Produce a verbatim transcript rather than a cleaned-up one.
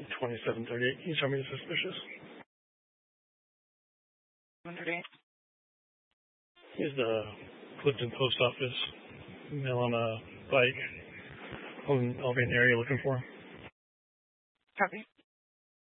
twenty-seven thirty-eight. Can you tell me the suspicious? one thirty-eight. He's the Clifton Post Office. Male on a bike. I'll be in the area looking for him. Copy.